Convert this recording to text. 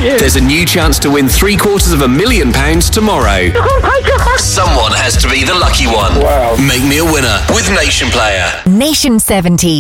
you. There's a new chance to win £750,000 tomorrow. Someone has to be the lucky one. Wow. Make me a winner with Nation Player. Nation 70.